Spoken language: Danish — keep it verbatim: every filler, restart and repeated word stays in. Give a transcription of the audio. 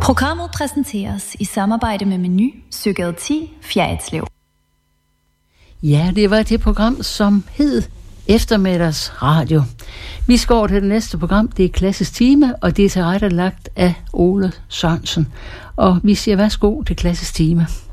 Programmet præsenteres i samarbejde med Meny, Søgade ti, Fjerritslev. Ja, det var det program, som hed Eftermiddags Radio. Vi skal over til det næste program, det er Klassisk Time, og det er tilrettelagt af Ole Sørensen. Og vi siger værsgo til Klassisk Time.